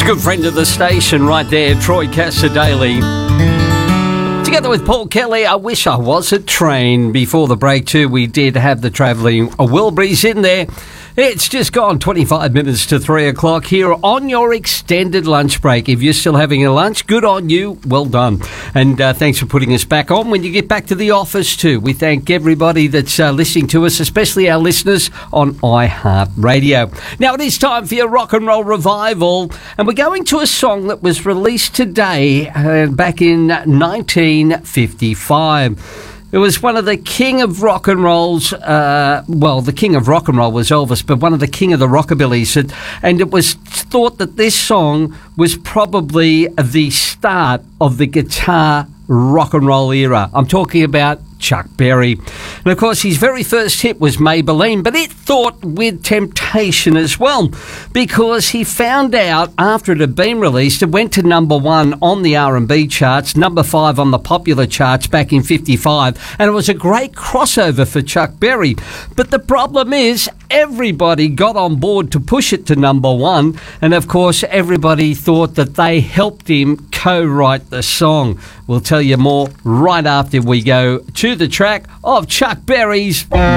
Good friend of the station right there, Troy Cassar-Daley. Together with Paul Kelly, I Wish I Was a Train. Before the break too, we did have the travelling Wilburys in there. It's just gone 25 minutes to 3 o'clock here on your extended lunch break. If you're still having a lunch, good on you. Well done. And thanks for putting us back on when you get back to the office too. We thank everybody that's listening to us, especially our listeners on iHeartRadio. Now it is time for your rock and roll revival. And we're going to a song that was released today back in 1955. It was one of the king of rock and rolls. The king of rock and roll was Elvis, but one of the king of the rockabillys. And it was thought that this song was probably the start of the guitar rock and roll era. I'm talking about Chuck Berry. And of course, his very first hit was Maybelline, but it thought with Temptation as well, because he found out after it had been released, it went to number 1 on the R&B charts, number 5 on the popular charts back in 55, and it was a great crossover for Chuck Berry. But the problem is, everybody got on board to push it to number 1, and of course, everybody thought that they helped him co-write the song. We'll tell you more right after we go to the track of Chuck Berry's